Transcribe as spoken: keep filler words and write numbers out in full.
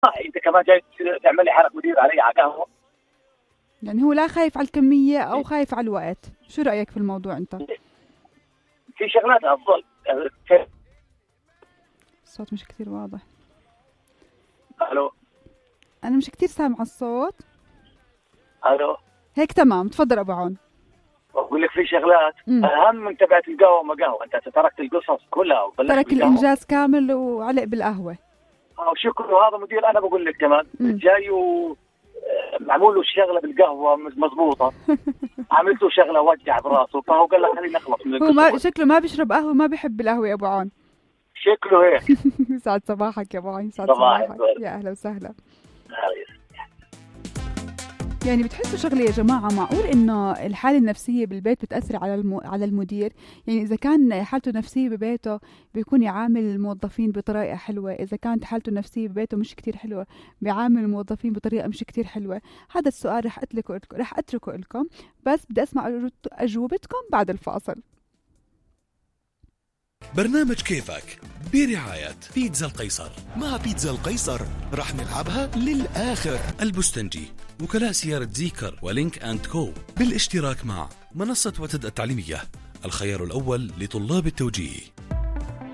انت كمان جاي تعمل لي حركه مدير علي على قهوه. يعني هو لا خايف على الكمية أو خايف على الوقت، شو رأيك في الموضوع أنت؟ في شغلات أفضل. الصوت مش كتير واضح. ألو. أنا مش كتير سامع الصوت. ألو. هيك تمام، تفضل أبو عون. أقول لك في شغلات مم. أهم من تبعت القهوة ما قهوة. أنت تركت القصص كلها وبلشت ترك بالقهوة. الإنجاز كامل وعلق بالقهوة. أو شكرا، هذا مدير. أنا بقول لك كمان جاي و معمول له شغلة بالقهوة مش مزبوطة. عملت له شغلة وجع براسه، فهو قال لك خلينا نخلص من هو ما القصة. شكله ما بيشرب قهوة، ما بيحب القهوة يا أبو عون. شكله هيك. يسعد صباحك يا أبو عون. يسعد صباحك. صباحك. يا أهلا وسهلا. يعني بتحسوا شغلة يا جماعة، معقول إنه الحالة النفسية بالبيت بتأثر على الم... على المدير؟ يعني إذا كان حالته النفسية ببيته بيكون يعامل الموظفين بطريقة حلوة، إذا كانت حالته النفسية ببيته مش كتير حلوة بيعامل الموظفين بطريقة مش كتير حلوة. هذا السؤال رح أتركه رح أتركه لكم، بس بدي أسمع أجوبتكم بعد الفاصل. برنامج كيفك برعاية بيتزا القيصر. مع بيتزا القيصر رح نلعبها للآخر. البستنجي، وكلاء سيارة زيكر ولينك أند كو، بالاشتراك مع منصة وتد التعليمية، الخيار الأول لطلاب التوجيه.